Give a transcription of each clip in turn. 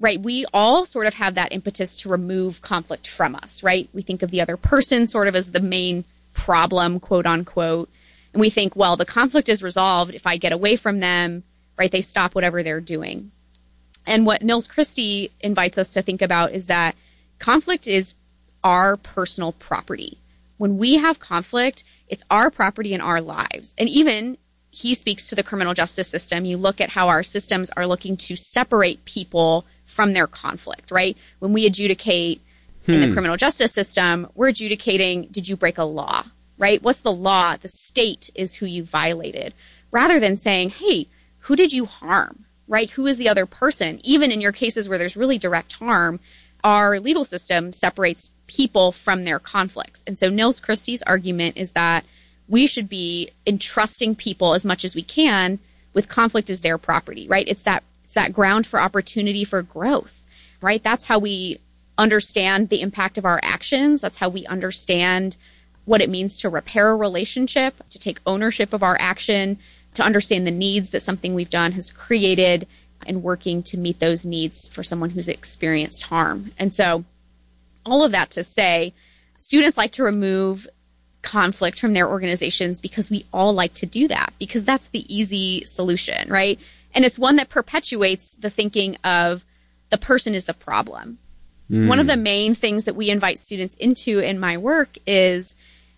right? We all sort of have that impetus to remove conflict from us, right? We think of the other person sort of as the main problem, quote unquote. And we think, well, the conflict is resolved if I get away from them, right? They stop whatever they're doing. And what Nils Christie invites us to think about is that conflict is our personal property. When we have conflict, it's our property in our lives. And even he speaks to the criminal justice system. You look at how our systems are looking to separate people from their conflict, right? When we adjudicate in the criminal justice system, we're adjudicating, did you break a law, right? What's the law? The state is who you violated, rather than saying, hey, who did you harm, right? Who is the other person? Even in your cases where there's really direct harm, our legal system separates people from their conflicts. And so Nils Christie's argument is that we should be entrusting people as much as we can with conflict as their property, right? It's that ground for opportunity for growth, right? That's how we understand the impact of our actions. That's how we understand what it means to repair a relationship, to take ownership of our action, to understand the needs that something we've done has created, and working to meet those needs for someone who's experienced harm. And so all of that to say, students like to remove conflict from their organizations because we all like to do that, because that's the easy solution, right? And it's one that perpetuates the thinking of the person is the problem. One of the main things that we invite students into in my work is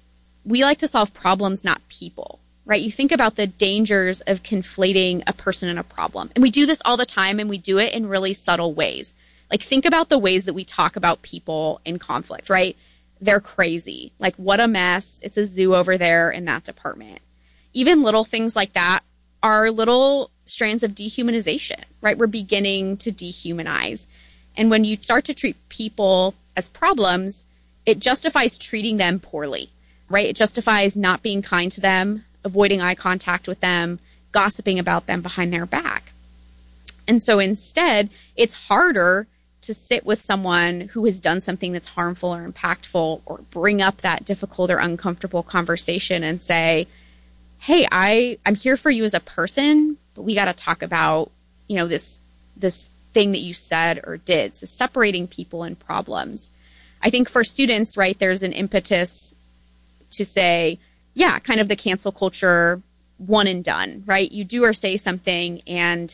we like to solve problems, not people, right? You think about the dangers of conflating a person and a problem. And we do this all the time, and we do it in really subtle ways. Like, think about the ways that we talk about people in conflict, right? They're crazy. Like, what a mess. It's a zoo over there in that department. Even little things like that are little strands of dehumanization, right? We're beginning to dehumanize. And when you start to treat people as problems, it justifies treating them poorly, right? It justifies not being kind to them, avoiding eye contact with them, gossiping about them behind their back. And so instead, it's harder to sit with someone who has done something that's harmful or impactful, or bring up that difficult or uncomfortable conversation and say, hey, I'm here for you as a person, but we got to talk about, this thing that you said or did. So separating people and problems. I think for students, right, there's an impetus to say, yeah, kind of the cancel culture, one and done, right? You do or say something and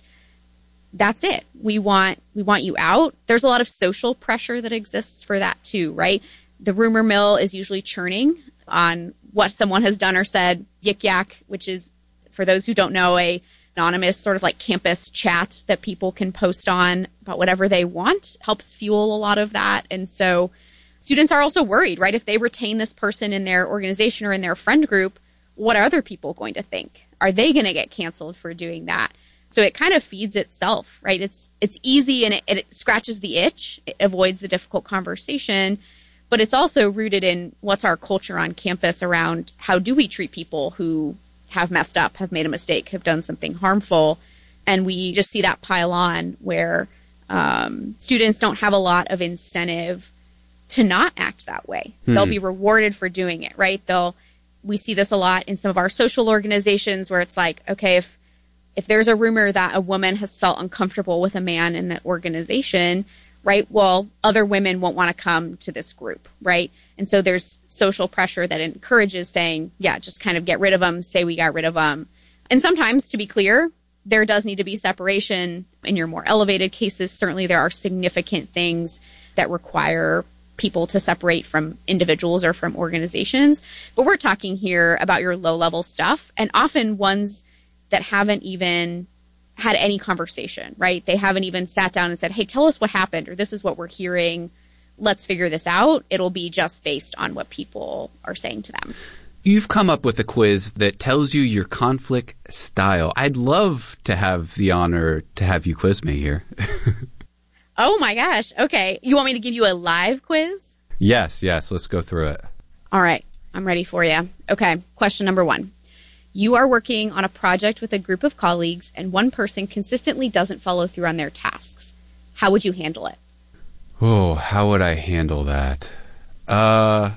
that's it. We want you out. There's a lot of social pressure that exists for that too, right? The rumor mill is usually churning on what someone has done or said. Yik Yak, which is, for those who don't know, a anonymous sort of like campus chat that people can post on about whatever they want, helps fuel a lot of that. And so students are also worried, right? If they retain this person in their organization or in their friend group, what are other people going to think? Are they going to get canceled for doing that? So it kind of feeds itself, right? It's easy and it scratches the itch. It avoids the difficult conversation, but it's also rooted in what's our culture on campus around how do we treat people who have messed up, have made a mistake, have done something harmful. And we just see that pile on where students don't have a lot of incentive to not act that way. They'll be rewarded for doing it, right? We see this a lot in some of our social organizations where it's like, okay, if there's a rumor that a woman has felt uncomfortable with a man in that organization, right? Well, other women won't want to come to this group, right? And so there's social pressure that encourages saying, yeah, just kind of get rid of them, say we got rid of them. And sometimes, to be clear, there does need to be separation. In your more elevated cases, certainly there are significant things that require people to separate from individuals or from organizations. But we're talking here about your low-level stuff, and often ones that haven't even had any conversation, right? They haven't even sat down and said, hey, tell us what happened, or this is what we're hearing. Let's figure this out. It'll be just based on what people are saying to them. You've come up with a quiz that tells you your conflict style. I'd love to have the honor to have you quiz me here. Oh my gosh. Okay. You want me to give you a live quiz? Yes. Let's go through it. All right. I'm ready for you. Okay. Question number 1. You are working on a project with a group of colleagues and one person consistently doesn't follow through on their tasks. How would you handle it? Oh, how would I handle that? I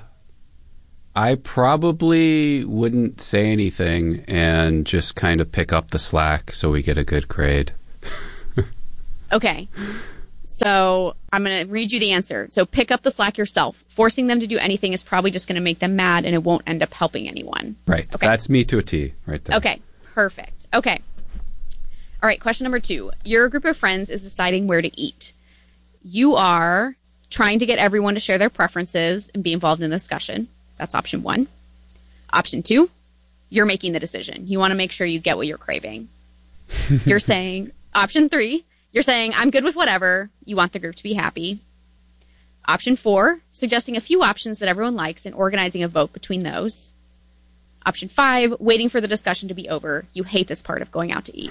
probably wouldn't say anything and just kind of pick up the slack so we get a good grade. Okay. So I'm going to read you the answer. So pick up the slack yourself. Forcing them to do anything is probably just going to make them mad and it won't end up helping anyone. Right. Okay. That's me to a T right there. Okay. Perfect. Okay. All right. Question number 2. Your group of friends is deciding where to eat. You are trying to get everyone to share their preferences and be involved in the discussion. That's option 1. Option 2, you're making the decision. You want to make sure you get what you're craving. You're saying, option 3, you're saying, I'm good with whatever. You want the group to be happy. Option 4, suggesting a few options that everyone likes and organizing a vote between those. Option 5, waiting for the discussion to be over. You hate this part of going out to eat.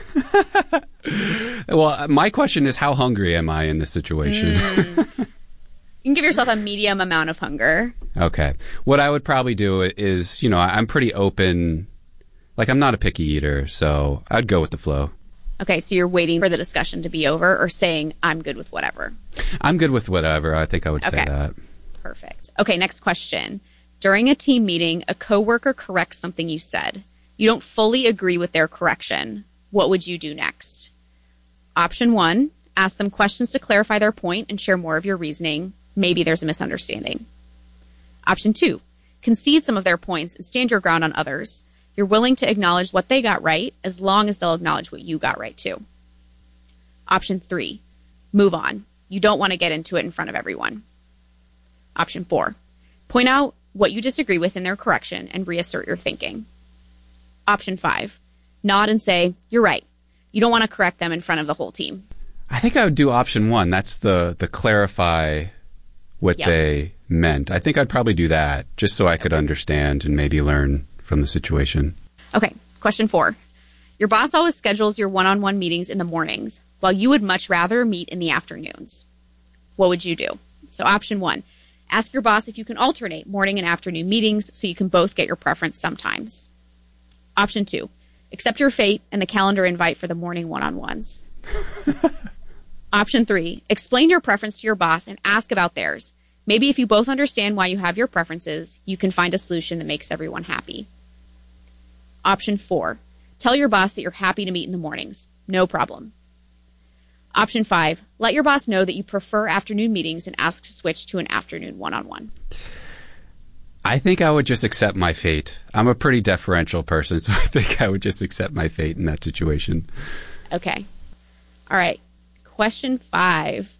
Well, my question is, how hungry am I in this situation? You can give yourself a medium amount of hunger. Okay. What I would probably do is, I'm pretty open. Like, I'm not a picky eater, so I'd go with the flow. Okay, so you're waiting for the discussion to be over or saying, I'm good with whatever? I'm good with whatever. I think I would say that. Perfect. Okay, next question. During a team meeting, a coworker corrects something you said. You don't fully agree with their correction. What would you do next? Option 1, ask them questions to clarify their point and share more of your reasoning. Maybe there's a misunderstanding. Option 2, concede some of their points and stand your ground on others. You're willing to acknowledge what they got right as long as they'll acknowledge what you got right too. Option 3, move on. You don't want to get into it in front of everyone. Option 4, point out what you disagree with in their correction and reassert your thinking. Option 5, nod and say, you're right. You don't want to correct them in front of the whole team. I think I would do option 1. That's the clarify what they meant. I think I'd probably do that just so I could understand and maybe learn from the situation. Okay, question 4. Your boss always schedules your one-on-one meetings in the mornings, while you would much rather meet in the afternoons. What would you do? So option 1, ask your boss if you can alternate morning and afternoon meetings so you can both get your preference sometimes. Option 2, accept your fate and the calendar invite for the morning one-on-ones. Option 3, explain your preference to your boss and ask about theirs. Maybe if you both understand why you have your preferences, you can find a solution that makes everyone happy. Option 4, tell your boss that you're happy to meet in the mornings. No problem. Option 5, let your boss know that you prefer afternoon meetings and ask to switch to an afternoon one-on-one. I think I would just accept my fate. I'm a pretty deferential person, so I think I would just accept my fate in that situation. Okay. All right. Question 5.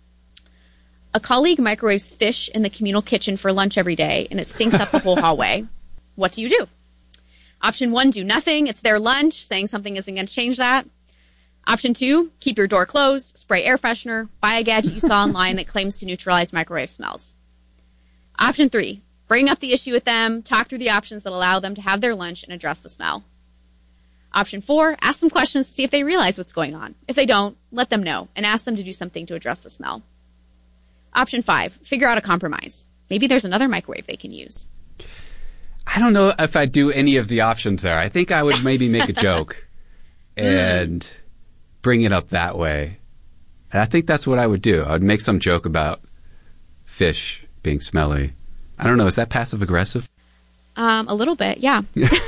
A colleague microwaves fish in the communal kitchen for lunch every day, and it stinks up the whole hallway. What do you do? Option 1, do nothing. It's their lunch. Saying something isn't going to change that. Option 2, keep your door closed, spray air freshener, buy a gadget you saw online that claims to neutralize microwave smells. Option 3, bring up the issue with them, talk through the options that allow them to have their lunch and address the smell. Option 4, ask some questions to see if they realize what's going on. If they don't, let them know and ask them to do something to address the smell. Option 5, figure out a compromise. Maybe there's another microwave they can use. I don't know if I'd do any of the options there. I think I would maybe make a joke and bring it up that way. And I think that's what I would do. I would make some joke about fish being smelly. I don't know. Is that passive aggressive? A little bit, yeah.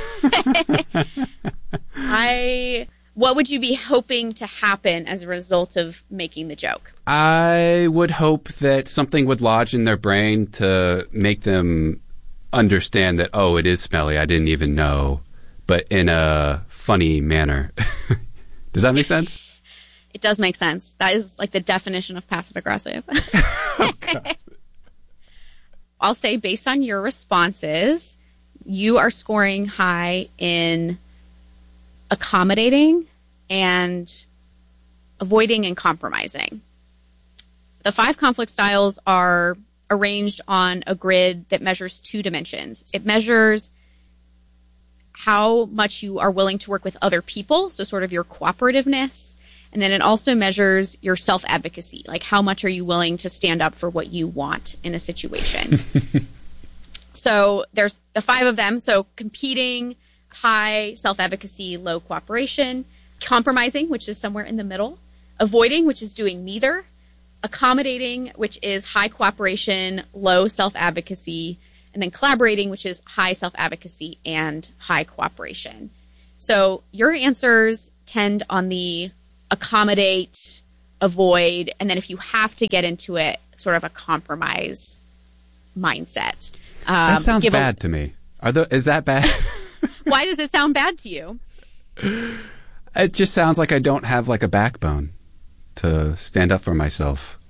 What would you be hoping to happen as a result of making the joke? I would hope that something would lodge in their brain to make them understand that, oh, it is smelly. I didn't even know, but in a funny manner. Does that make sense? It does make sense. That is like the definition of passive aggressive. Oh, God. I'll say based on your responses, you are scoring high in accommodating and avoiding and compromising. The 5 conflict styles are arranged on a grid that measures 2 dimensions. It measures how much you are willing to work with other people, so sort of your cooperativeness. And then it also measures your self-advocacy, like how much are you willing to stand up for what you want in a situation. So there's the 5 of them. So competing, high self-advocacy, low cooperation, compromising, which is somewhere in the middle, avoiding, which is doing neither, accommodating, which is high cooperation, low self-advocacy, and then collaborating, which is high self-advocacy and high cooperation. So your answers tend on the accommodate, avoid, and then if you have to get into it, sort of a compromise mindset. That sounds bad to me. Is that bad? Why does it sound bad to you? It just sounds like I don't have like a backbone to stand up for myself.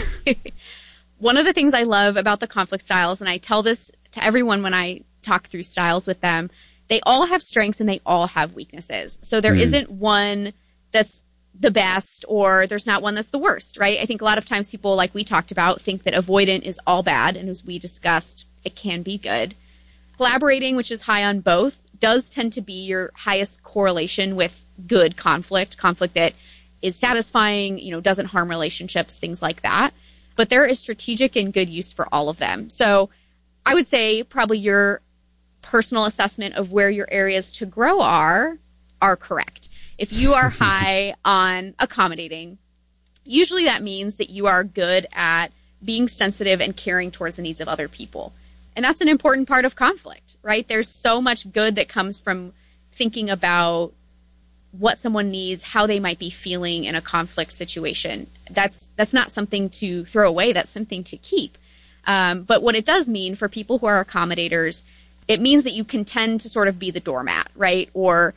One of the things I love about the conflict styles, and I tell this to everyone when I talk through styles with them, they all have strengths and they all have weaknesses. So there isn't one that's the best or there's not one that's the worst, right? I think a lot of times people, like we talked about, think that avoidant is all bad. And as we discussed, it can be good. Collaborating, which is high on both, does tend to be your highest correlation with good conflict that is satisfying, doesn't harm relationships, things like that. But there is strategic and good use for all of them. So I would say probably your personal assessment of where your areas to grow are correct. If you are high on accommodating, usually that means that you are good at being sensitive and caring towards the needs of other people. And that's an important part of conflict, right? There's so much good that comes from thinking about what someone needs, how they might be feeling in a conflict situation. That's not something to throw away. That's something to keep. But what it does mean for people who are accommodators, it means that you can tend to sort of be the doormat, right? Or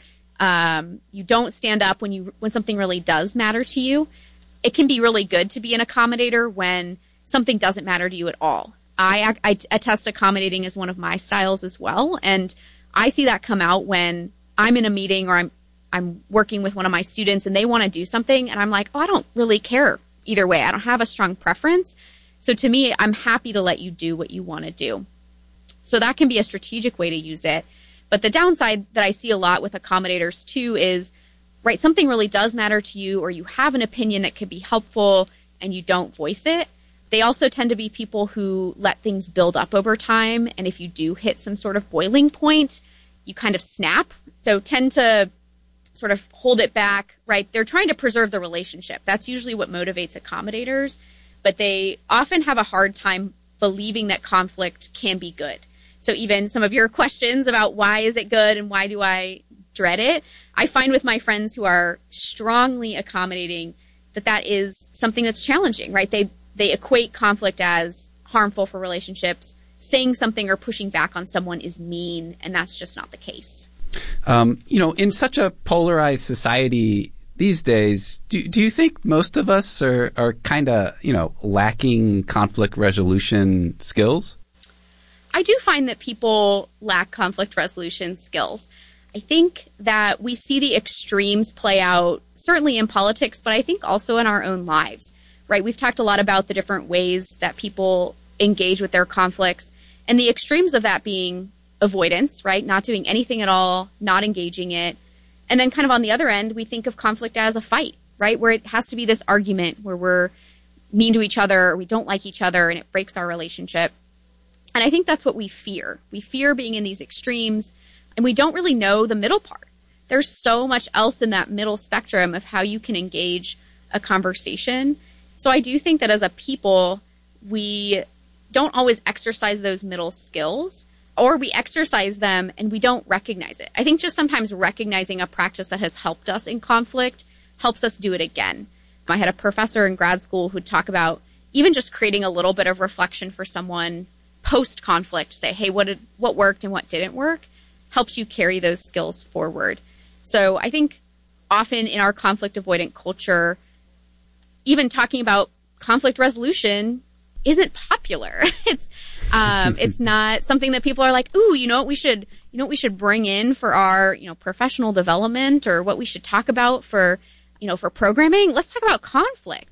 you don't stand up when something really does matter to you. It can be really good to be an accommodator when something doesn't matter to you at all. I attest accommodating as one of my styles as well. And I see that come out when I'm in a meeting or I'm working with one of my students and they want to do something. And I'm like, I don't really care either way. I don't have a strong preference. So to me, I'm happy to let you do what you want to do. So that can be a strategic way to use it. But the downside that I see a lot with accommodators too is, right, something really does matter to you or you have an opinion that could be helpful and you don't voice it. They also tend to be people who let things build up over time. And if you do hit some sort of boiling point, you kind of snap. So tend to sort of hold it back, right? They're trying to preserve the relationship. That's usually what motivates accommodators. But they often have a hard time believing that conflict can be good. So even some of your questions about why is it good and why do I dread it, I find with my friends who are strongly accommodating that is something that's challenging, right? They equate conflict as harmful for relationships. Saying something or pushing back on someone is mean, and that's just not the case. In such a polarized society these days, do you think most of us are kind of, lacking conflict resolution skills? I do find that people lack conflict resolution skills. I think that we see the extremes play out certainly in politics, but I think also in our own lives, right? We've talked a lot about the different ways that people engage with their conflicts and the extremes of that being avoidance, right? Not doing anything at all, not engaging it. And then kind of on the other end, we think of conflict as a fight, right? Where it has to be this argument where we're mean to each other, or we don't like each other, and it breaks our relationship. And I think that's what we fear. We fear being in these extremes, and we don't really know the middle part. There's so much else in that middle spectrum of how you can engage a conversation. So I do think that as a people, we don't always exercise those middle skills, or we exercise them and we don't recognize it. I think just sometimes recognizing a practice that has helped us in conflict helps us do it again. I had a professor in grad school who'd talk about even just creating a little bit of reflection for someone post-conflict, say, hey, what worked and what didn't work, helps you carry those skills forward. So I think often in our conflict avoidant culture, even talking about conflict resolution isn't popular. It's not something that people are like, ooh, what we should bring in for our, professional development, or what we should talk about for programming. Let's talk about conflict.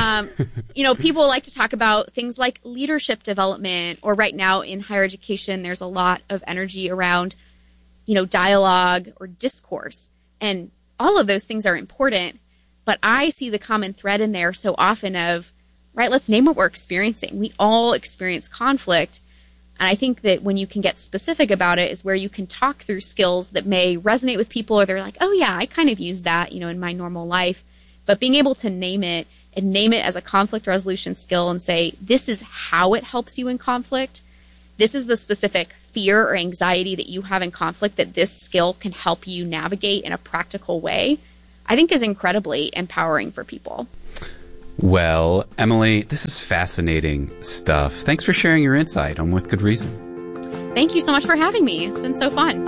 People like to talk about things like leadership development, or right now in higher education, there's a lot of energy around, dialogue or discourse. And all of those things are important. But I see the common thread in there so often of, right, let's name what we're experiencing. We all experience conflict. And I think that when you can get specific about it is where you can talk through skills that may resonate with people, or they're like, oh yeah, I kind of use that, in my normal life. But being able to name it and name it as a conflict resolution skill and say, this is how it helps you in conflict. This is the specific fear or anxiety that you have in conflict that this skill can help you navigate in a practical way, I think is incredibly empowering for people. Well, Emily, this is fascinating stuff. Thanks for sharing your insight on With Good Reason. Thank you so much for having me. It's been so fun.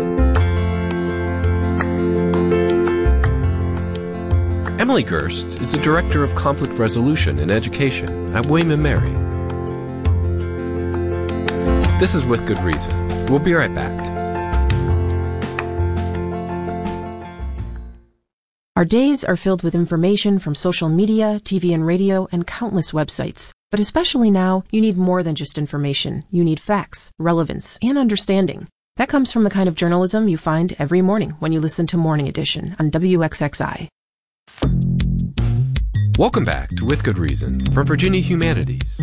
Emily Gerst is the Director of Conflict Resolution and Education at William & Mary. This is With Good Reason. We'll be right back. Our days are filled with information from social media, TV and radio, and countless websites. But especially now, you need more than just information. You need facts, relevance, and understanding. That comes from the kind of journalism you find every morning when you listen to Morning Edition on WXXI. Welcome back to With Good Reason from Virginia Humanities.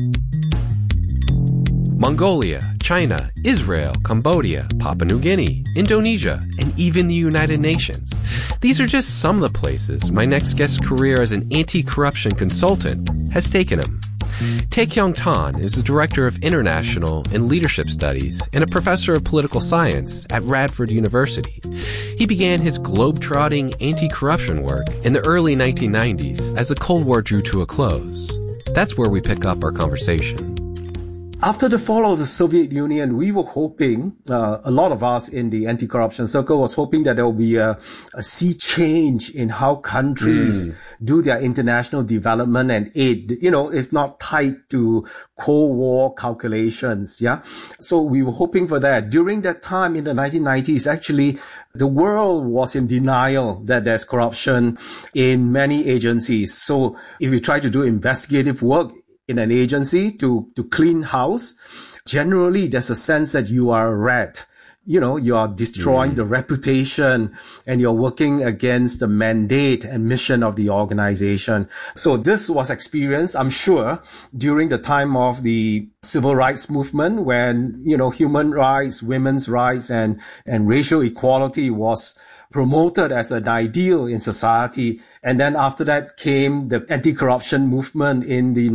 Mongolia, China, Israel, Cambodia, Papua New Guinea, Indonesia, and even the United Nations. These are just some of the places my next guest's career as an anti-corruption consultant has taken him. Taekyung Tan is the Director of International and Leadership Studies and a Professor of Political Science at Radford University. He began his globe-trotting anti-corruption work in the early 1990s as the Cold War drew to a close. That's where we pick up our conversation. After the fall of the Soviet Union, we were hoping, a lot of us in the anti-corruption circle was hoping that there will be a sea change in how countries do their international development and aid. You know, it's not tied to Cold War calculations. Yeah. So we were hoping for that. During that time in the 1990s, actually, the world was in denial that there's corruption in many agencies. So if you try to do investigative work in an agency to clean house, generally there's a sense that you are a rat. You know, you are destroying the reputation and you're working against the mandate and mission of the organization. So this was experienced, I'm sure, during the time of the civil rights movement when, you know, human rights, women's rights and racial equality was promoted as an ideal in society. And then after that came the anti-corruption movement in the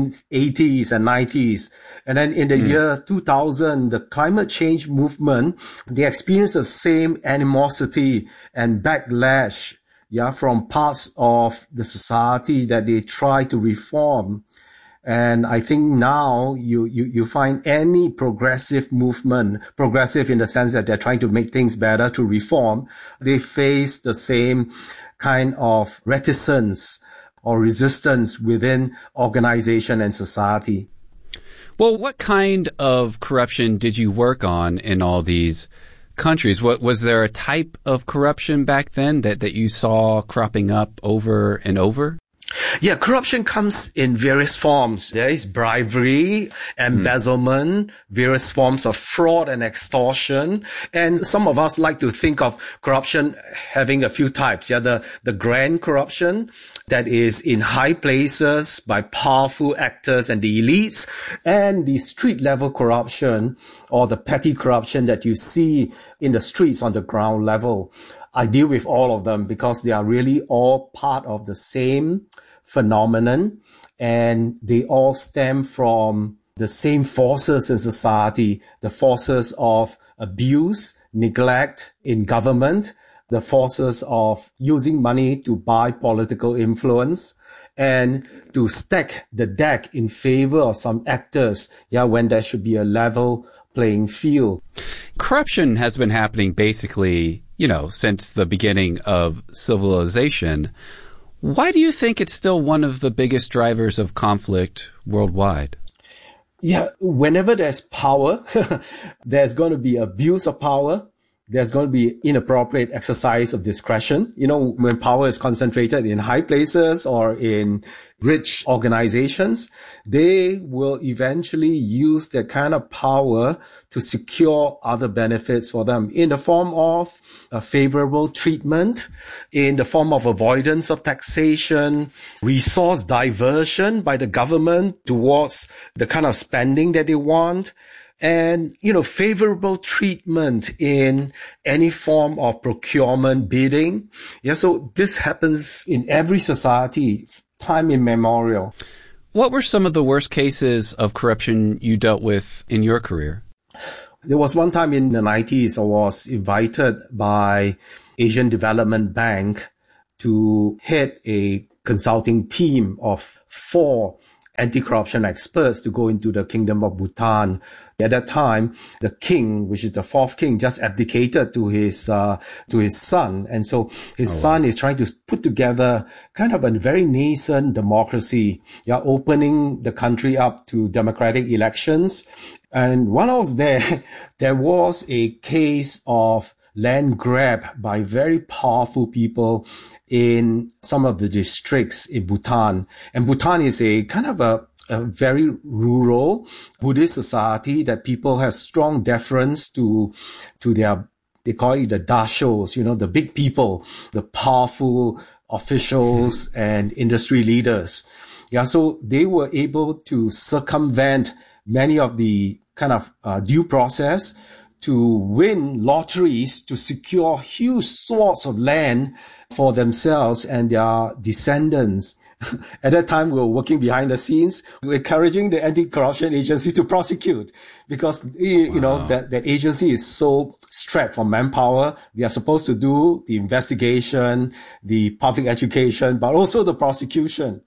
1980s and 90s. And then in the year 2000, the climate change movement, they experienced the same animosity and backlash, from parts of the society that they try to reform. And I think now you find any progressive movement, progressive in the sense that they're trying to make things better, to reform, they face the same kind of reticence or resistance within organization and society. Well, what kind of corruption did you work on in all these countries? Was there a type of corruption back then that you saw cropping up over and over? Yeah, corruption comes in various forms. There is bribery, embezzlement, various forms of fraud and extortion. And some of us like to think of corruption having a few types. Yeah, the grand corruption that is in high places by powerful actors and the elites, and the street level corruption or the petty corruption that you see in the streets on the ground level. I deal with all of them because they are really all part of the same phenomenon, and they all stem from the same forces in society, the forces of abuse, neglect in government, the forces of using money to buy political influence, and to stack the deck in favor of some actors, when there should be a level playing field. Corruption has been happening basically, since the beginning of civilization. Why do you think it's still one of the biggest drivers of conflict worldwide? Yeah, whenever there's power, there's going to be abuse of power. There's going to be inappropriate exercise of discretion. When power is concentrated in high places or in rich organizations, they will eventually use that kind of power to secure other benefits for them in the form of a favorable treatment, in the form of avoidance of taxation, resource diversion by the government towards the kind of spending that they want, and, favorable treatment in any form of procurement bidding. Yeah, so this happens in every society, time immemorial. What were some of the worst cases of corruption you dealt with in your career? There was one time in the 90s I was invited by Asian Development Bank to head a consulting team of 4 anti-corruption experts to go into the Kingdom of Bhutan. At that time, the king, which is the 4th king, just abdicated to his son. And so his son is trying to put together kind of a very nascent democracy, opening the country up to democratic elections. And when I was there, there was a case of land grab by very powerful people in some of the districts in Bhutan. And Bhutan is a kind of a very rural Buddhist society that people have strong deference to their, they call it the dashos, the big people, the powerful officials and industry leaders. So they were able to circumvent many of the kind of due process to win lotteries to secure huge swaths of land for themselves and their descendants. At that time, we were working behind the scenes. We were encouraging the anti-corruption agency to prosecute because, that agency is so strapped for manpower. They are supposed to do the investigation, the public education, but also the prosecution,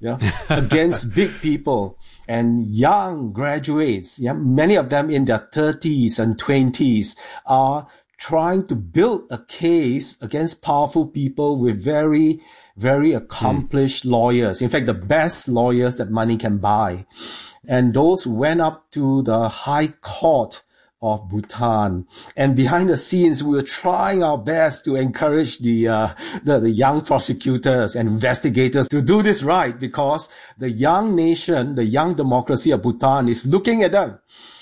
against big people. And young graduates, many of them in their 30s and 20s, are trying to build a case against powerful people with very, very accomplished lawyers. In fact, the best lawyers that money can buy. And those went up to the High Court of Bhutan. And behind the scenes, we were trying our best to encourage the young prosecutors and investigators to do this right, because the young nation, the young democracy of Bhutan is looking at them,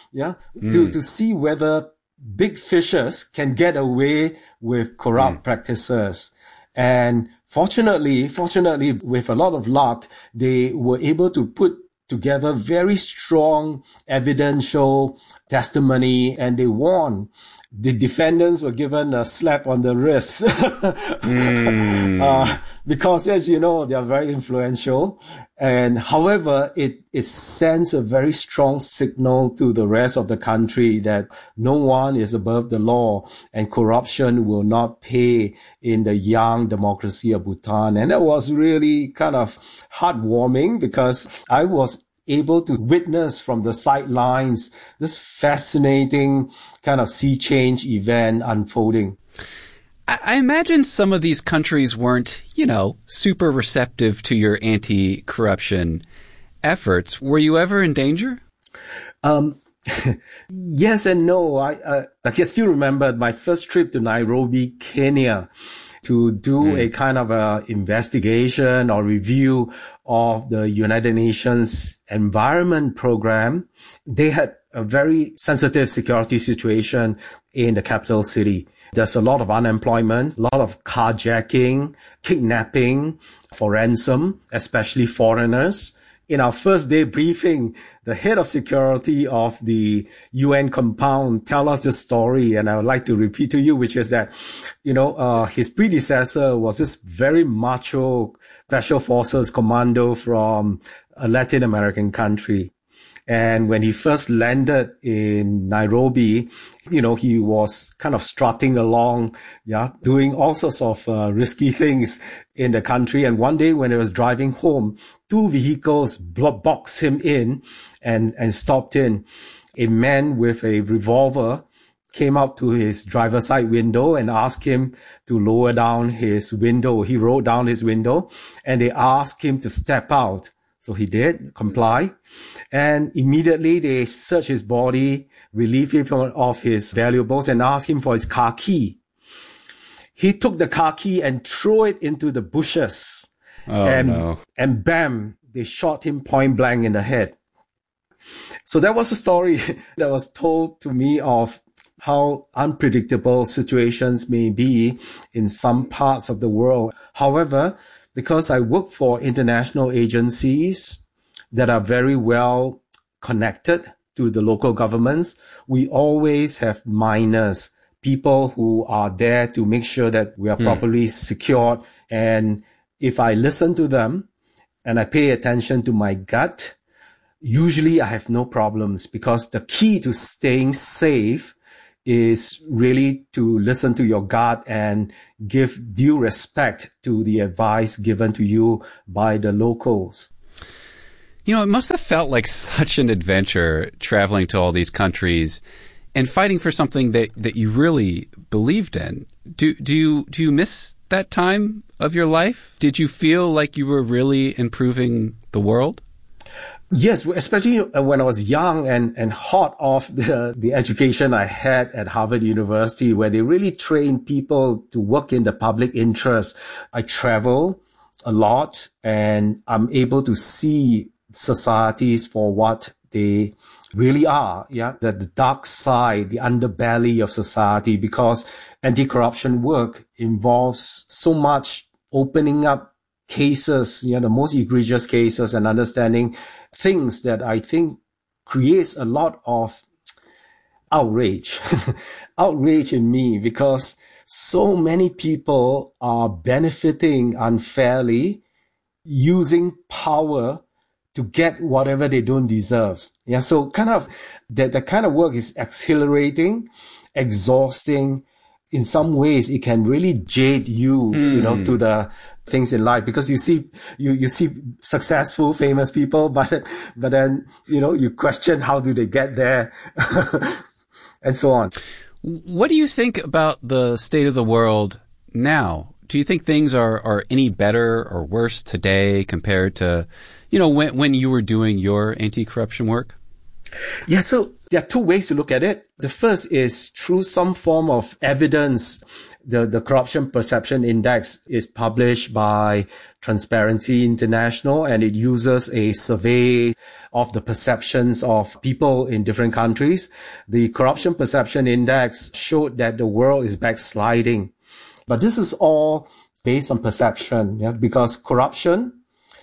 to see whether big fishers can get away with corrupt practices. And fortunately, with a lot of luck, they were able to put together very strong evidential testimony, and they won. The defendants were given a slap on the wrist because, as you know, they are very influential. And however, it sends a very strong signal to the rest of the country that no one is above the law and corruption will not pay in the young democracy of Bhutan. And that was really kind of heartwarming because I was able to witness from the sidelines this fascinating kind of sea change event unfolding. I imagine some of these countries weren't, super receptive to your anti-corruption efforts. Were you ever in danger? Yes and no. I can still remember my first trip to Nairobi, Kenya, to do a kind of a investigation or review of the United Nations Environment Program. They had a very sensitive security situation in the capital city. There's a lot of unemployment, a lot of carjacking, kidnapping for ransom, especially foreigners. In our first day briefing, the head of security of the UN compound tell us this story, and I would like to repeat to you, which is that, his predecessor was this very macho special forces commando from a Latin American country. And when he first landed in Nairobi, he was kind of strutting along, doing all sorts of risky things in the country. And one day when he was driving home, 2 vehicles boxed him in and stopped in. A man with a revolver came up to his driver's side window and asked him to lower down his window. He rolled down his window and they asked him to step out. So he did comply. And immediately they searched his body, relieved him of his valuables and asked him for his car key. He took the car key and threw it into the bushes. And bam, they shot him point blank in the head. So that was a story that was told to me of how unpredictable situations may be in some parts of the world. However, because I work for international agencies that are very well connected to the local governments, we always have miners, people who are there to make sure that we are properly secured. And if I listen to them and I pay attention to my gut, usually I have no problems, because the key to staying safe is really to listen to your gut and give due respect to the advice given to you by the locals. You know, it must have felt like such an adventure traveling to all these countries and fighting for something that you really believed in. Do you miss that time of your life? Did you feel like you were really improving the world? Yes, especially when I was young and hot off the education I had at Harvard University, where they really trained people to work in the public interest. I travel a lot and I'm able to see societies for what they really are. Yeah. The dark side, the underbelly of society, because anti-corruption work involves so much opening up cases, the most egregious cases, and understanding things that I think creates a lot of outrage, outrage in me, because so many people are benefiting unfairly, using power to get whatever they don't deserve. Yeah. So kind of that kind of work is exhilarating, exhausting. In some ways, it can really jade you, to the things in life, because you see successful, famous people, but then, you question how do they get there and so on. What do you think about the state of the world now? Do you think things are any better or worse today compared to, when you were doing your anti-corruption work? Yeah, so there are two ways to look at it. The first is through some form of evidence. The Corruption Perception Index is published by Transparency International, and it uses a survey of the perceptions of people in different countries. The Corruption Perception Index showed that the world is backsliding. But this is all based on perception, because corruption,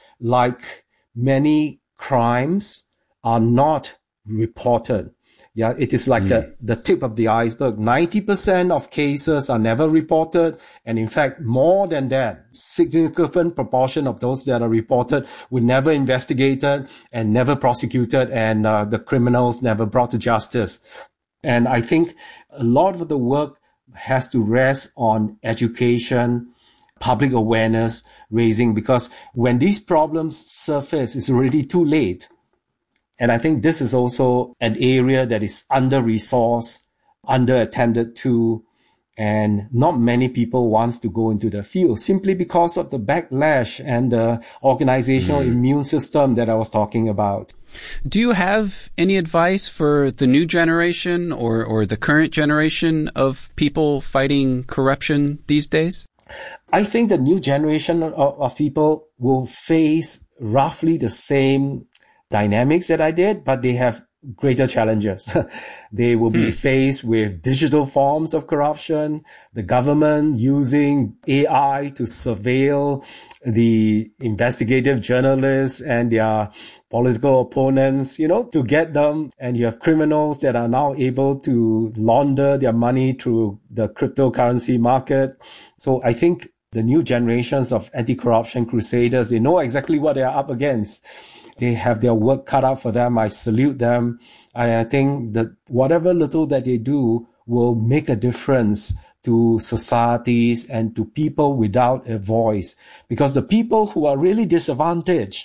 like many crimes, are not reported. Yeah, it is like the tip of the iceberg. 90% of cases are never reported. And in fact, more than that, significant proportion of those that are reported were never investigated and never prosecuted, and the criminals never brought to justice. And I think a lot of the work has to rest on education, public awareness raising, because when these problems surface, it's already too late. And I think this is also an area that is under-resourced, under-attended to, and not many people want to go into the field simply because of the backlash and the organizational immune system that I was talking about. Do you have any advice for the new generation or the current generation of people fighting corruption these days? I think the new generation of people will face roughly the same dynamics that I did, but they have greater challenges. They will be faced with digital forms of corruption, the government using AI to surveil the investigative journalists and their political opponents, to get them. And you have criminals that are now able to launder their money through the cryptocurrency market. So I think the new generations of anti-corruption crusaders, they know exactly what they are up against. They have their work cut out for them. I salute them. And I think that whatever little that they do will make a difference to societies and to people without a voice. Because the people who are really disadvantaged,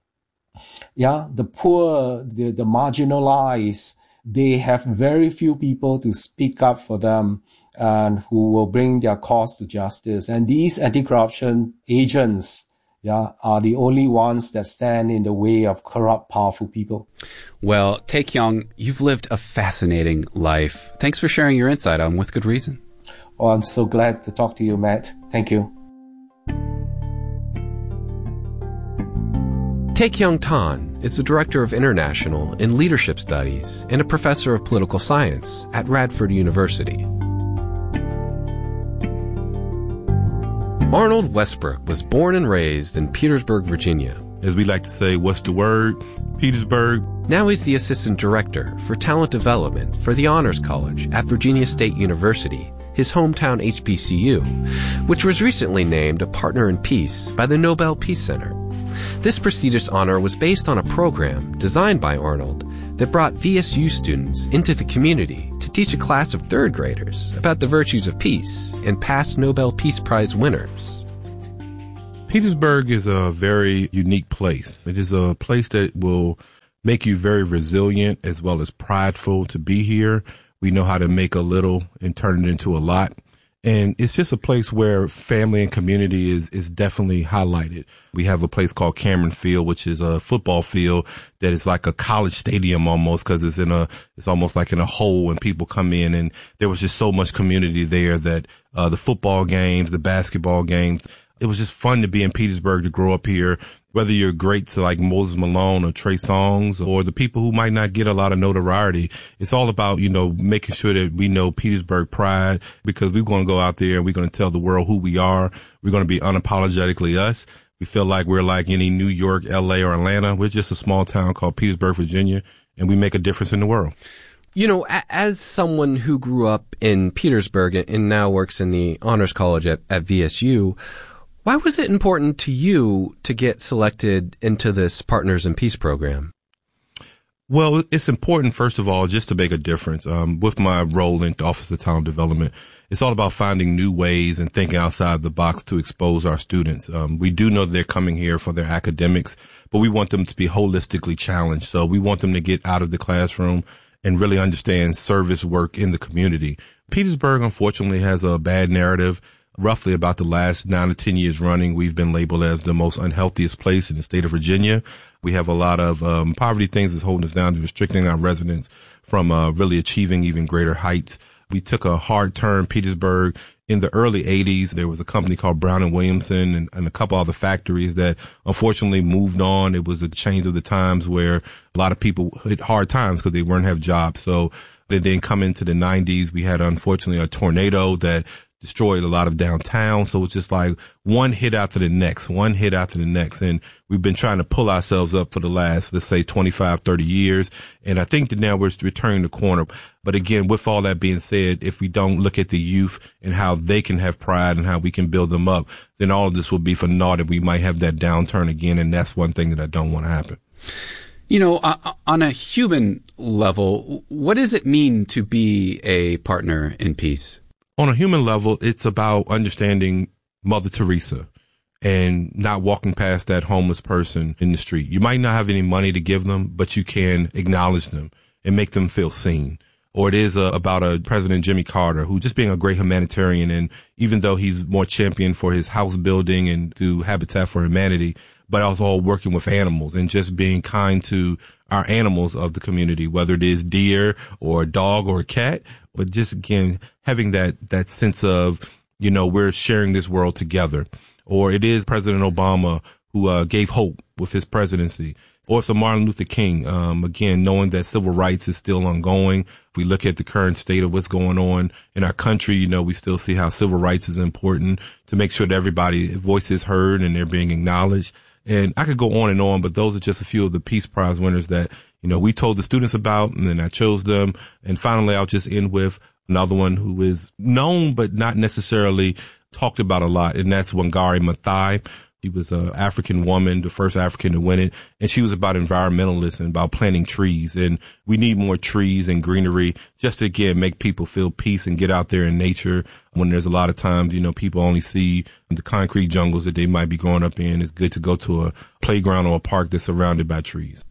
the poor, the marginalized, they have very few people to speak up for them and who will bring their cause to justice. And these anti-corruption agents, are the only ones that stand in the way of corrupt, powerful people. Well, Tae Kyung, you've lived a fascinating life. Thanks for sharing your insight on With Good Reason. Oh, I'm so glad to talk to you, Matt. Thank you. Tae Kyung Tan is the Director of International and Leadership Studies and a Professor of Political Science at Radford University. Arnold Westbrook was born and raised in Petersburg, Virginia. As we like to say, what's the word? Petersburg. Now he's the Assistant Director for Talent Development for the Honors College at Virginia State University, his hometown HBCU, which was recently named a Partner in Peace by the Nobel Peace Center. This prestigious honor was based on a program designed by Arnold that brought VSU students into the community to teach a class of third graders about the virtues of peace and past Nobel Peace Prize winners. Petersburg is a very unique place. It is a place that will make you very resilient as well as prideful to be here. We know how to make a little and turn it into a lot. And it's just a place where family and community is definitely highlighted. We have a place called Cameron Field, which is a football field that is like a college stadium almost, because it's almost like in a hole and people come in, and there was just so much community there that the football games, the basketball games, it was just fun to be in Petersburg, to grow up here, whether you're greats like Moses Malone or Trey Songz or the people who might not get a lot of notoriety. It's all about, making sure that we know Petersburg pride, because we're going to go out there and we're going to tell the world who we are. We're going to be unapologetically us. We feel like we're like any New York, LA, or Atlanta. We're just a small town called Petersburg, Virginia, and we make a difference in the world. As someone who grew up in Petersburg and now works in the Honors College at VSU, why was it important to you to get selected into this Partners in Peace program? Well, it's important, first of all, just to make a difference. With my role in the Office of Talent Development, it's all about finding new ways and thinking outside the box to expose our students. We do know that they're coming here for their academics, but we want them to be holistically challenged. So we want them to get out of the classroom and really understand service work in the community. Petersburg, unfortunately, has a bad narrative. Roughly about the last 9 to 10 years running, we've been labeled as the most unhealthiest place in the state of Virginia. We have a lot of poverty things that's holding us down, restricting our residents from really achieving even greater heights. We took a hard turn. Petersburg in the early 80s, there was a company called Brown and Williamson and a couple other factories that unfortunately moved on. It was a change of the times where a lot of people hit hard times because they weren't have jobs. So they didn't come into the 90s. We had, unfortunately, a tornado that destroyed a lot of downtown. So it's just like one hit after the next. And we've been trying to pull ourselves up for the last, let's say 25, 30 years. And I think that now we're returning the corner. But again, with all that being said, if we don't look at the youth and how they can have pride and how we can build them up, then all of this will be for naught, and we might have that downturn again. And that's one thing that I don't want to happen. On a human level, what does it mean to be a partner in peace? On a human level, it's about understanding Mother Teresa and not walking past that homeless person in the street. You might not have any money to give them, but you can acknowledge them and make them feel seen. Or it is about a President Jimmy Carter, who just being a great humanitarian, and even though he's more champion for his house building and through Habitat for Humanity, but also working with animals and just being kind to our animals of the community, whether it is deer or a dog or a cat, but just again, having that sense of, we're sharing this world together. Or it is President Obama who gave hope with his presidency. Or it's a Martin Luther King, again, knowing that civil rights is still ongoing. If we look at the current state of what's going on in our country, we still see how civil rights is important to make sure that everybody's voice is heard and they're being acknowledged. And I could go on, but those are just a few of the Peace Prize winners that, we told the students about, and then I chose them. And finally, I'll just end with another one who is known, but not necessarily talked about a lot. And that's Wangari Maathai. She was an African woman, the first African to win it. And she was about environmentalists and about planting trees. And we need more trees and greenery just to, again, make people feel peace and get out there in nature when there's a lot of times, people only see the concrete jungles that they might be growing up in. It's good to go to a playground or a park that's surrounded by trees.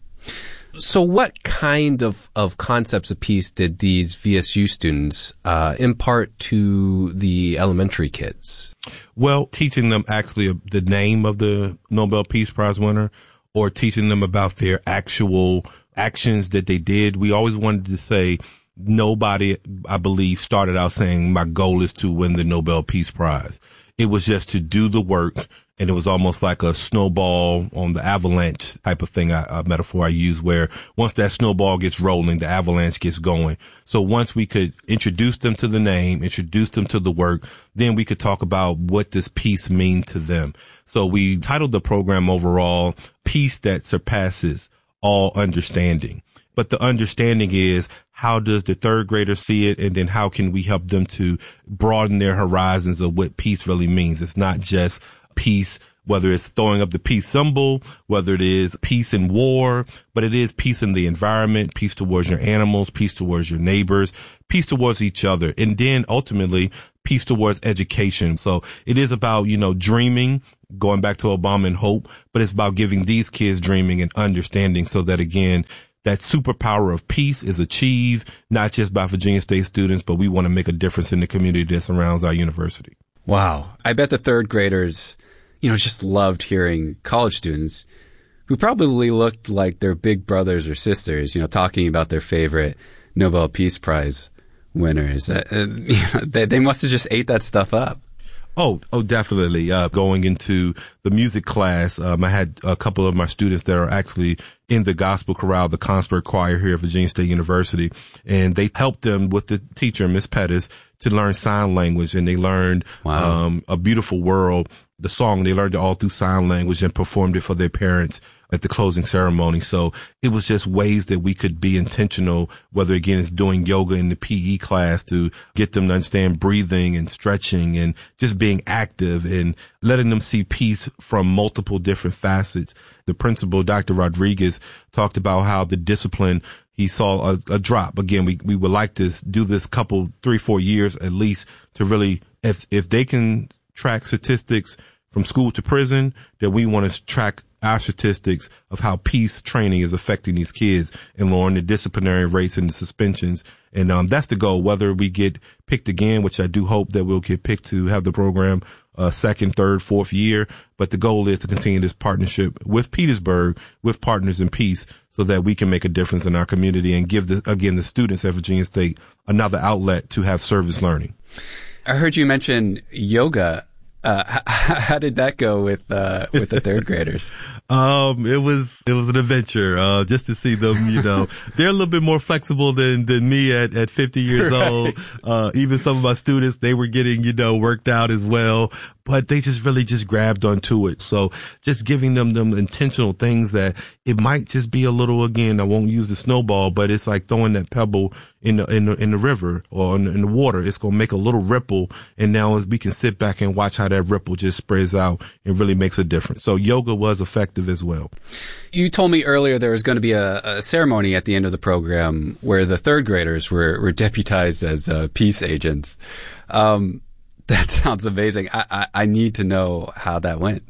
So what kind of concepts of peace did these VSU students impart to the elementary kids? Well, teaching them actually the name of the Nobel Peace Prize winner, or teaching them about their actual actions that they did. We always wanted to say, nobody, I believe, started out saying, my goal is to win the Nobel Peace Prize. It was just to do the work. And it was almost like a snowball on the avalanche type of thing, a metaphor I use, where once that snowball gets rolling, the avalanche gets going. So once we could introduce them to the name, introduce them to the work, then we could talk about what does peace mean to them. So we titled the program overall, Peace That Surpasses All Understanding. But the understanding is, how does the third grader see it? And then how can we help them to broaden their horizons of what peace really means? It's not just peace whether it's throwing up the peace symbol, whether it is peace in war, but it is peace in the environment, peace towards your animals, peace towards your neighbors, peace towards each other, and then ultimately peace towards education. So it is about, dreaming, going back to Obama and hope, but it's about giving these kids dreaming and understanding so that, again, that superpower of peace is achieved not just by Virginia State students, but we want to make a difference in the community that surrounds our university. Wow. I bet the third graders, just loved hearing college students who probably looked like their big brothers or sisters, talking about their favorite Nobel Peace Prize winners. They must have just ate that stuff up. Oh, definitely. Going into the music class, I had a couple of my students that are actually in the gospel chorale, the Consberg Choir here at Virginia State University, and they helped them with the teacher, Miss Pettis, to learn sign language, and they learned A Beautiful World, the song. They learned it all through sign language and performed it for their parents at the closing ceremony. So it was just ways that we could be intentional, whether again it's doing yoga in the PE class to get them to understand breathing and stretching and just being active and letting them see peace from multiple different facets. The principal, Dr. Rodriguez, talked about how the discipline, he saw a drop. Again, we would like to do this 3-4 years at least to really, if they can track statistics from school to prison, that we want to track our statistics of how peace training is affecting these kids and lowering the disciplinary rates and the suspensions. And that's the goal, whether we get picked again, which I do hope that we'll get picked to have the program second, third, fourth year. But the goal is to continue this partnership with Petersburg, with Partners in Peace, so that we can make a difference in our community and give the students at Virginia State another outlet to have service learning. I heard you mention yoga. How did that go with the third graders? It was an adventure, just to see them, they're a little bit more flexible than me at 50 years old. Even some of my students, they were getting, worked out as well, but they just really just grabbed onto it. So just giving them intentional things that it might just be a little, again, I won't use the snowball, but it's like throwing that pebble in the river or in the water. It's going to make a little ripple. And now we can sit back and watch how that ripple just spreads out and really makes a difference. So yoga was effective as well. You told me earlier there was going to be a ceremony at the end of the program where the third graders were deputized as peace agents. That sounds amazing. I need to know how that went.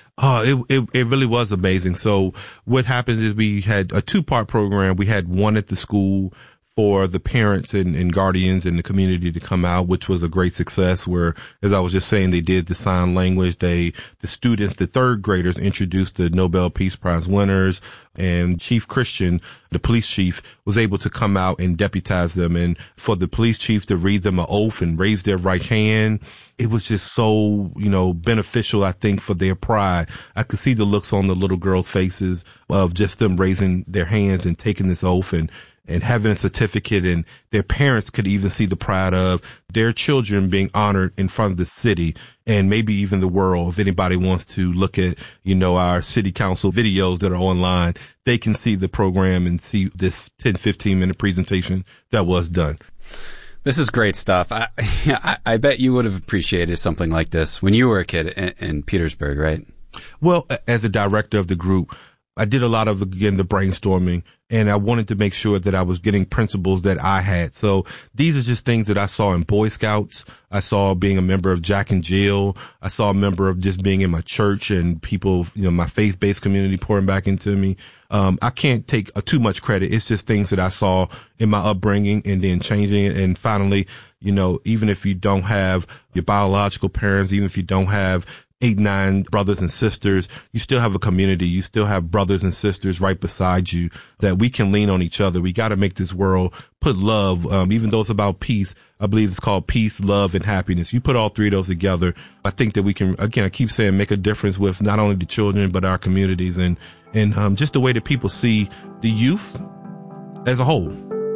It really was amazing. So what happened is we had a 2-part program. We had one at the school for the parents and guardians in the community to come out, which was a great success, where, as I was just saying, they did the sign language. The students, the third graders, introduced the Nobel Peace Prize winners, and Chief Christian, the police chief, was able to come out and deputize them. And for the police chief to read them an oath and raise their right hand, it was just so, beneficial, I think, for their pride. I could see the looks on the little girls' faces of just them raising their hands and taking this oath and having a certificate, and their parents could even see the pride of their children being honored in front of the city and maybe even the world. If anybody wants to look at, our city council videos that are online, they can see the program and see this 10-15 minute presentation that was done. This is great stuff. I bet you would have appreciated something like this when you were a kid in Petersburg, right? Well, as a director of the group, I did a lot of, again, the brainstorming, and I wanted to make sure that I was getting principles that I had. So these are just things that I saw in Boy Scouts. I saw being a member of Jack and Jill. I saw a member of just being in my church and people, my faith-based community pouring back into me. I can't take too much credit. It's just things that I saw in my upbringing and then changing it. And finally, even if you don't have your biological parents, even if you don't have 8-9 brothers and sisters, you still have a community. You still have brothers and sisters right beside you that we can lean on each other. We got to make this world put love, even though it's about peace. I believe it's called peace, love, and happiness. You put all three of those together, I think that we can, again, I keep saying, make a difference with not only the children, but our communities and just the way that people see the youth as a whole.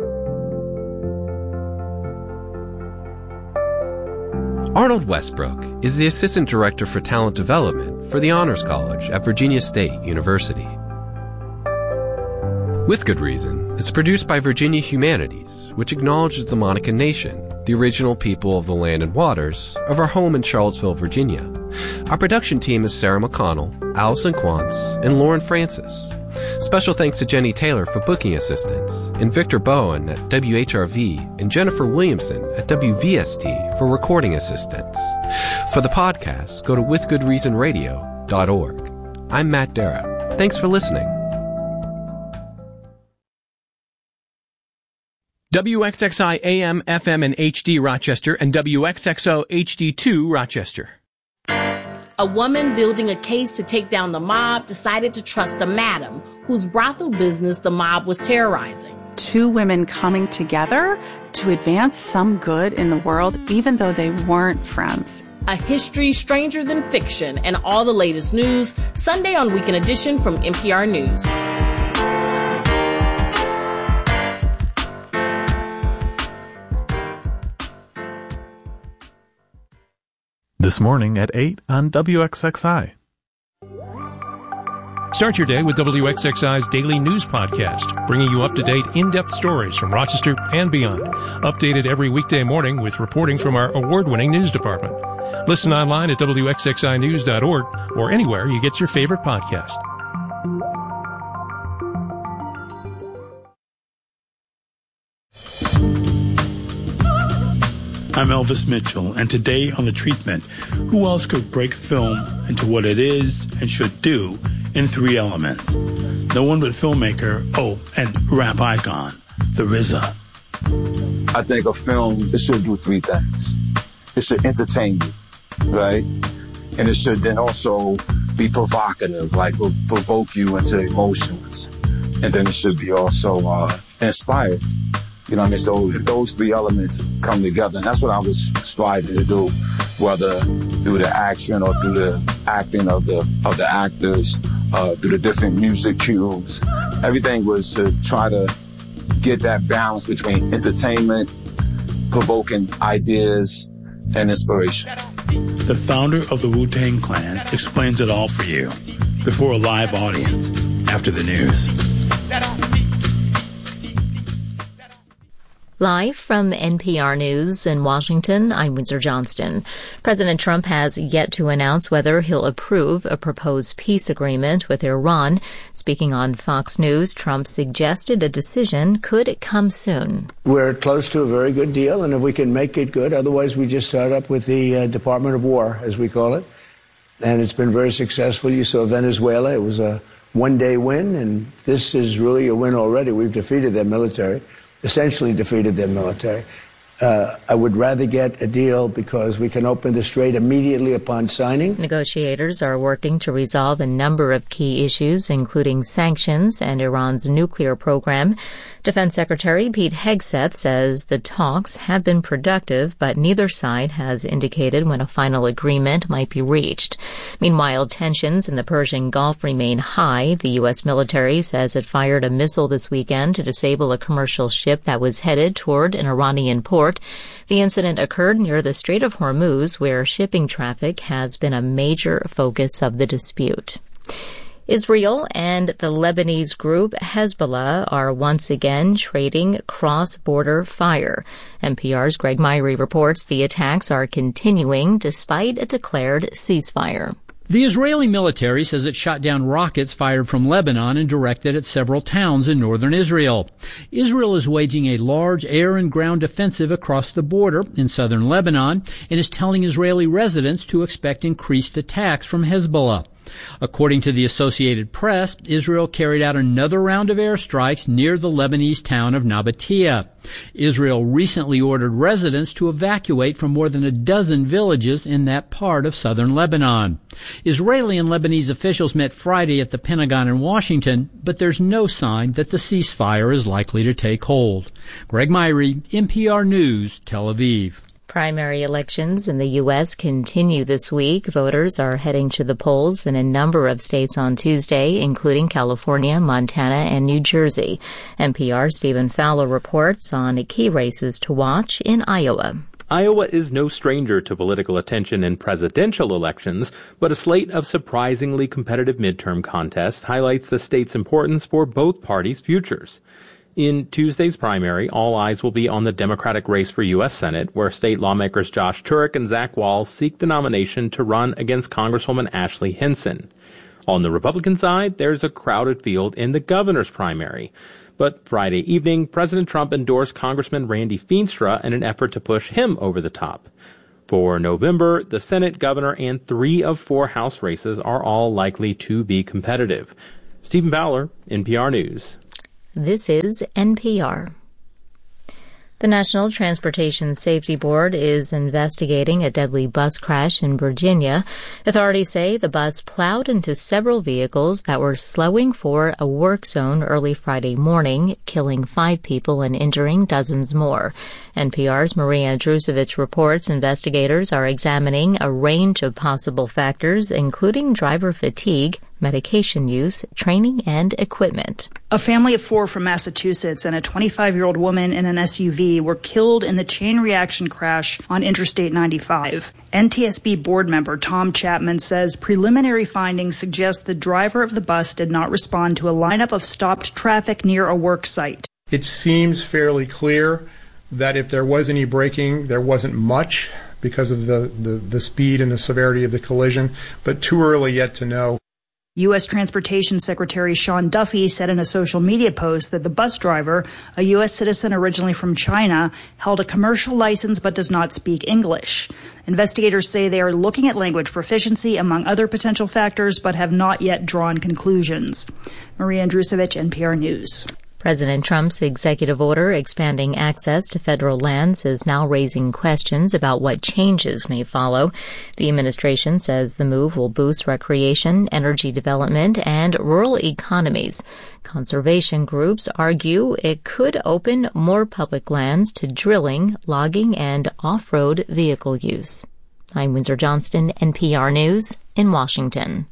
Arnold Westbrook is the Assistant Director for Talent Development for the Honors College at Virginia State University. With Good Reason, it's produced by Virginia Humanities, which acknowledges the Monacan Nation, the original people of the land and waters of our home in Charlottesville, Virginia. Our production team is Sarah McConnell, Allison Quantz, and Lauren Francis. Special thanks to Jenny Taylor for booking assistance, and Victor Bowen at WHRV, and Jennifer Williamson at WVST for recording assistance. For the podcast, go to withgoodreasonradio.org. I'm Matt Dara. Thanks for listening. WXXI AM, FM, and HD Rochester, and WXXO HD2 Rochester. A woman building a case to take down the mob decided to trust a madam whose brothel business the mob was terrorizing. Two women coming together to advance some good in the world, even though they weren't friends. A history stranger than fiction, and all the latest news, Sunday on Weekend Edition from NPR News. This morning at 8 on WXXI. Start your day with WXXI's daily news podcast, bringing you up-to-date, in-depth stories from Rochester and beyond. Updated every weekday morning with reporting from our award-winning news department. Listen online at WXXInews.org or anywhere you get your favorite podcast. I'm Elvis Mitchell, and today on The Treatment, who else could break film into what it is and should do in 3 elements? No one but filmmaker, and rap icon, the RZA. I think a film, it should do 3 things. It should entertain you, right? And it should then also be provocative, like provoke you into emotions. And then it should be also inspired. You know what I mean? So if those 3 elements come together, and that's what I was striving to do, whether through the action or through the acting of the actors, through the different music cues. Everything was to try to get that balance between entertainment, provoking ideas, and inspiration. The founder of the Wu-Tang Clan explains it all for you before a live audience after the news. Live from NPR News in Washington, I'm Windsor Johnston. President Trump has yet to announce whether he'll approve a proposed peace agreement with Iran. Speaking on Fox News, Trump suggested a decision could come soon. We're close to a very good deal, and if we can make it good, otherwise we just start up with the Department of War, as we call it. And it's been very successful. You saw Venezuela. It was a one-day win, and this is really a win already. We've defeated their military. Essentially defeated their military. I would rather get a deal because we can open the strait immediately upon signing. Negotiators are working to resolve a number of key issues, including sanctions and Iran's nuclear program. Defense Secretary Pete Hegseth says the talks have been productive, but neither side has indicated when a final agreement might be reached. Meanwhile, tensions in the Persian Gulf remain high. The U.S. military says it fired a missile this weekend to disable a commercial ship that was headed toward an Iranian port. The incident occurred near the Strait of Hormuz, where shipping traffic has been a major focus of the dispute. Israel and the Lebanese group Hezbollah are once again trading cross-border fire. NPR's Greg Myrie reports the attacks are continuing despite a declared ceasefire. The Israeli military says it shot down rockets fired from Lebanon and directed at several towns in northern Israel. Israel is waging a large air and ground offensive across the border in southern Lebanon and is telling Israeli residents to expect increased attacks from Hezbollah. According to the Associated Press, Israel carried out another round of airstrikes near the Lebanese town of Nabatea. Israel recently ordered residents to evacuate from more than a dozen villages in that part of southern Lebanon. Israeli and Lebanese officials met Friday at the Pentagon in Washington, but there's no sign that the ceasefire is likely to take hold. Greg Myrie, NPR News, Tel Aviv. Primary elections in the U.S. continue this week. Voters are heading to the polls in a number of states on Tuesday, including California, Montana, and New Jersey. NPR's Stephen Fowler reports on key races to watch in Iowa. Iowa is no stranger to political attention in presidential elections, but a slate of surprisingly competitive midterm contests highlights the state's importance for both parties' futures. In Tuesday's primary, all eyes will be on the Democratic race for U.S. Senate, where state lawmakers Josh Turek and Zach Wahls seek the nomination to run against Congresswoman Ashley Hinson. On the Republican side, there's a crowded field in the governor's primary. But Friday evening, President Trump endorsed Congressman Randy Feenstra in an effort to push him over the top. For November, the Senate, governor, and 3 of 4 House races are all likely to be competitive. Stephen Fowler, NPR News. This is NPR. The National Transportation Safety Board is investigating a deadly bus crash in Virginia. Authorities say the bus plowed into several vehicles that were slowing for a work zone early Friday morning, killing 5 people and injuring dozens more. NPR's Maria Drusevich reports investigators are examining a range of possible factors, including driver fatigue, medication use, training, and equipment. A family of 4 from Massachusetts and a 25-year-old woman in an SUV were killed in the chain reaction crash on Interstate 95. NTSB board member Tom Chapman says preliminary findings suggest the driver of the bus did not respond to a lineup of stopped traffic near a work site. It seems fairly clear that if there was any braking, there wasn't much because of the speed and the severity of the collision, but too early yet to know. U.S. Transportation Secretary Sean Duffy said in a social media post that the bus driver, a U.S. citizen originally from China, held a commercial license but does not speak English. Investigators say they are looking at language proficiency among other potential factors but have not yet drawn conclusions. Maria Andrusevich, NPR News. President Trump's executive order expanding access to federal lands is now raising questions about what changes may follow. The administration says the move will boost recreation, energy development, and rural economies. Conservation groups argue it could open more public lands to drilling, logging, and off-road vehicle use. I'm Windsor Johnston, NPR News in Washington.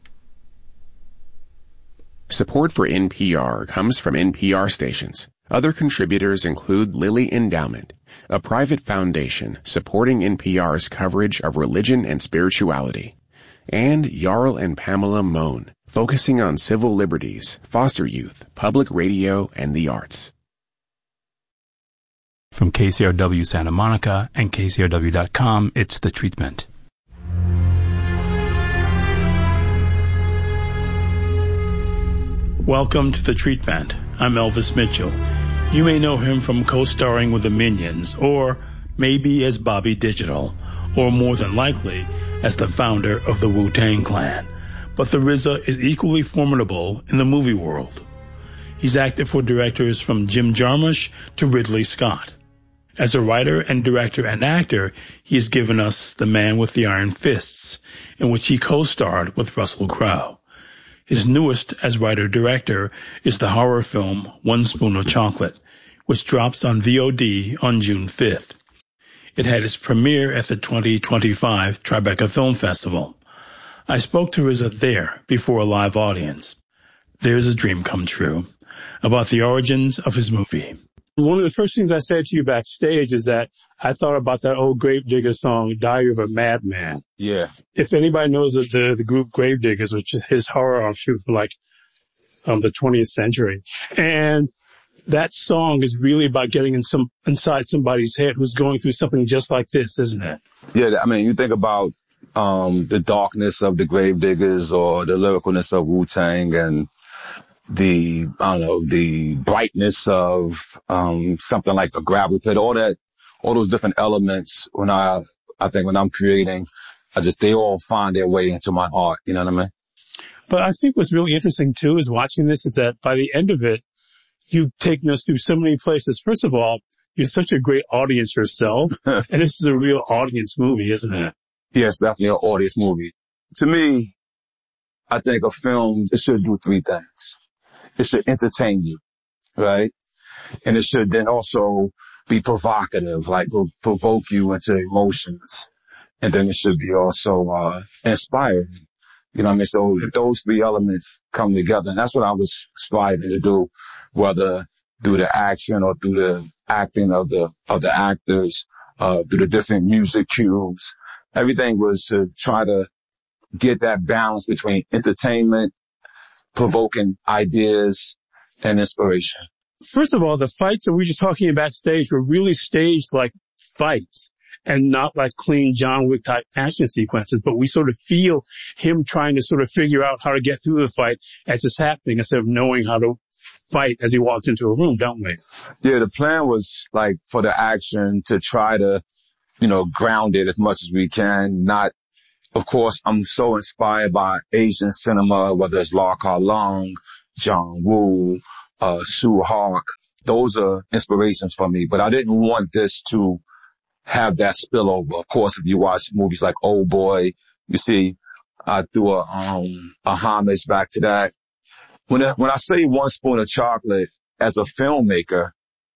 Support for NPR comes from NPR stations. Other contributors include Lilly Endowment, a private foundation supporting NPR's coverage of religion and spirituality, and Jarl and Pamela Mohn, focusing on civil liberties, foster youth, public radio, and the arts. From KCRW Santa Monica and KCRW.com, it's The Treatment. Welcome to The Treatment. I'm Elvis Mitchell. You may know him from co-starring with the Minions, or maybe as Bobby Digital, or more than likely as the founder of the Wu-Tang Clan. But the RZA is equally formidable in the movie world. He's acted for directors from Jim Jarmusch to Ridley Scott. As a writer and director and actor, he has given us The Man with the Iron Fists, in which he co-starred with Russell Crowe. His newest as writer-director is the horror film One Spoon of Chocolate, which drops on VOD on June 5th. It had its premiere at the 2025 Tribeca Film Festival. I spoke to RZA there before a live audience. There's a dream come true about the origins of his movie. One of the first things I said to you backstage is that I thought about that old Gravedigger song, Diary of a Madman. Yeah. If anybody knows the group Gravediggers, which is his horror offshoot for the 20th century. And that song is really about getting inside somebody's head who's going through something just like this, isn't it? Yeah, I mean, you think about the darkness of the Gravediggers or the lyricalness of Wu-Tang and the brightness of something like a Gravel Pit, all those different elements when I think when I'm creating, they all find their way into my art. You know what I mean? But I think what's really interesting too is watching this is that by the end of it, you've taken us through so many places. First of all, you're such a great audience yourself. And this is a real audience movie, isn't it? Yes, definitely an audience movie. To me, I think a film, it should do 3 things. It should entertain you, right? And it should then also be provocative, like provoke you into emotions. And then it should be also inspiring. You know what I mean? So those 3 elements come together. And that's what I was striving to do, whether through the action or through the acting of the actors through the different music cues. Everything was to try to get that balance between entertainment, provoking ideas, and inspiration. First of all, the fights that we were just talking about backstage were really staged like fights and not like clean John Wick type action sequences, but we sort of feel him trying to sort of figure out how to get through the fight as it's happening instead of knowing how to fight as he walks into a room, don't we? Yeah, the plan was like for the action to try to, ground it as much as we can. Not, of course, I'm so inspired by Asian cinema, whether it's Lau Kar Leung, John Woo, Sue Hawk. Those are inspirations for me, but I didn't want this to have that spillover. Of course, if you watch movies like Old Boy, you see I threw a homage back to that. When I say one spoon of chocolate as a filmmaker,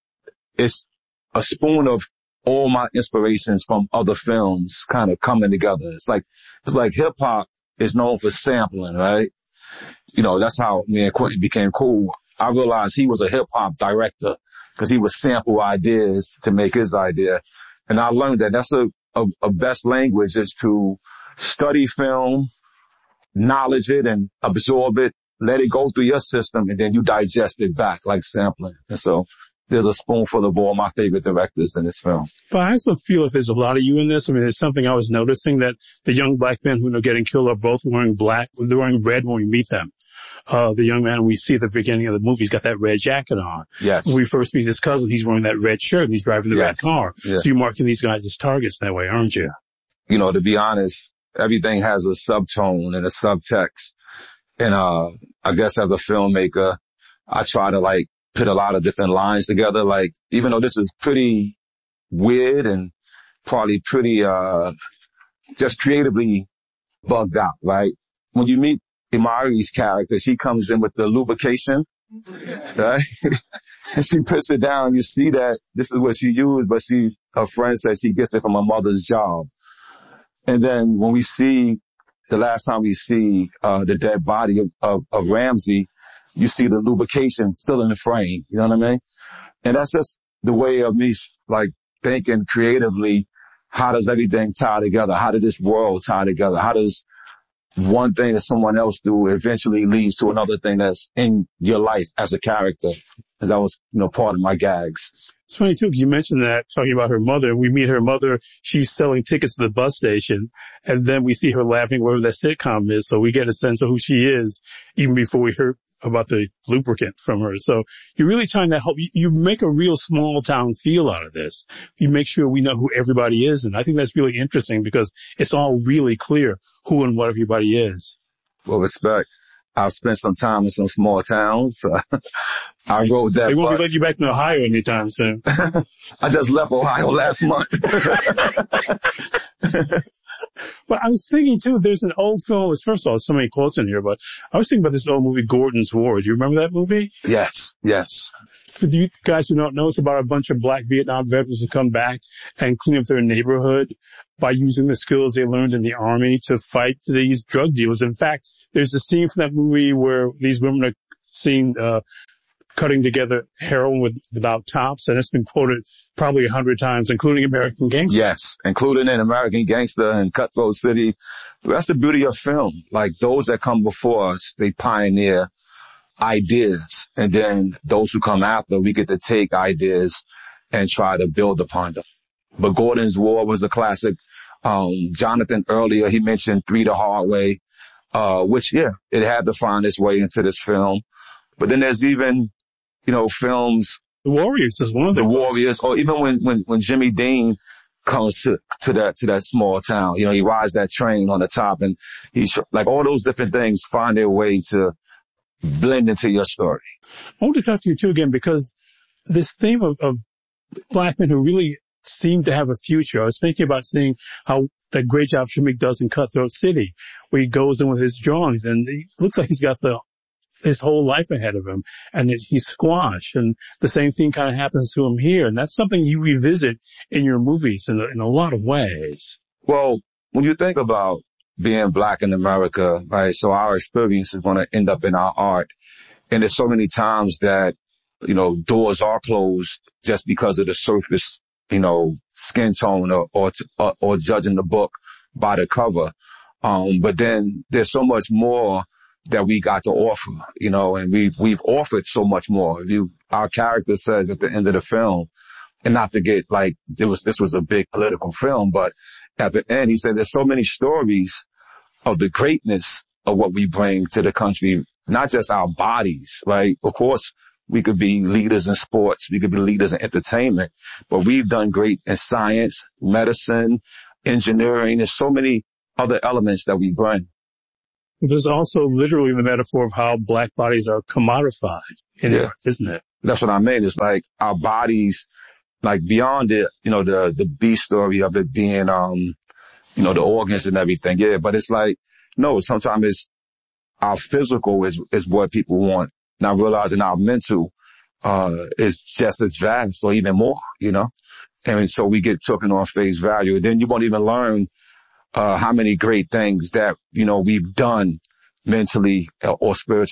it's a spoon of all my inspirations from other films kind of coming together. It's like hip hop is known for sampling, right? That's how me and Quentin became cool. I realized he was a hip hop director because he would sample ideas to make his idea. And I learned that that's a best language is to study film, knowledge it and absorb it, let it go through your system, and then you digest it back like sampling. And so there's a spoonful of all my favorite directors in this film. But I also feel if there's a lot of you in this, I mean, there's something I was noticing that the young black men who are getting killed are both wearing black. They're wearing red when we meet them. The young man we see at the beginning of the movie, he's got that red jacket on. Yes. When we first meet his cousin, he's wearing that red shirt and he's driving the red car. Yeah. So you're marking these guys as targets that way, aren't you? To be honest, everything has a subtone and a subtext. And, I guess as a filmmaker, I try to put a lot of different lines together. Even though this is pretty weird and probably pretty, just creatively bugged out, right? When you meet Imari's character, she comes in with the lubrication, right? And she puts it down. You see that this is what she used, but her friend said she gets it from her mother's job. And then when we see, the last time we see, the dead body of Ramsey, you see the lubrication still in the frame. You know what I mean? And that's just the way of me, thinking creatively, how does everything tie together? How did this world tie together? How does one thing that someone else do eventually leads to another thing that's in your life as a character? And that was, part of my gags. It's funny too, because you mentioned that, talking about her mother. We meet her mother. She's selling tickets to the bus station. And then we see her laughing wherever that sitcom is. So we get a sense of who she is even before we hear about the lubricant from her. So you're really trying to help. You make a real small town feel out of this. You make sure we know who everybody is. And I think that's really interesting because it's all really clear who and what everybody is. Well, respect. I've spent some time in some small towns. I rode that bus. They won't be letting you back in Ohio anytime soon. I just left Ohio last month. But I was thinking too, there's an old film. First of all, there's so many quotes in here, but I was thinking about this old movie, Gordon's War. Do you remember that movie? Yes. For you guys who don't know, it's about a bunch of black Vietnam veterans who come back and clean up their neighborhood by using the skills they learned in the army to fight these drug dealers. In fact, there's a scene from that movie where these women are seen cutting together heroin without tops, and it's been quoted probably 100 times, including American Gangster. Yes, including in American Gangster and Cutthroat City. That's the beauty of film. Those that come before us, they pioneer ideas, and then those who come after, we get to take ideas and try to build upon them. But Gordon's War was a classic. Jonathan earlier, he mentioned Three the Hard Way, which, it had to find its way into this film. But then there's even, films. The Warriors is one of them. The Warriors, or even when Jimmy Dean comes to that small town, he rides that train on the top, and he's all those different things find their way to blend into your story. I want to talk to you too again, because this theme of black men who really seem to have a future. I was thinking about seeing how that great job Shameik does in Cutthroat City, where he goes in with his drawings and it looks like he's got his whole life ahead of him, and he's squashed. And the same thing kind of happens to him here. And that's something you revisit in your movies in a lot of ways. Well, when you think about being black in America, right, so our experience is going to end up in our art. And there's so many times that, doors are closed just because of the surface, skin tone or judging the book by the cover. But then there's so much more that we got to offer, and we've offered so much more. Our character says at the end of the film, and not to get this was a big political film, but at the end, he said there's so many stories of the greatness of what we bring to the country, not just our bodies, right? Of course, we could be leaders in sports. We could be leaders in entertainment, but we've done great in science, medicine, engineering. There's so many other elements that we bring. There's also literally the metaphor of how black bodies are commodified in it, isn't it? That's what I mean. It's like our bodies, like beyond it, the B story of it being, the organs and everything. Yeah. But it's like, no, sometimes it's our physical is what people want. Now realizing our mental, is just as vast or even more, and so we get taken on face value. And then you won't even learn, how many great things that, we've done mentally or spiritually.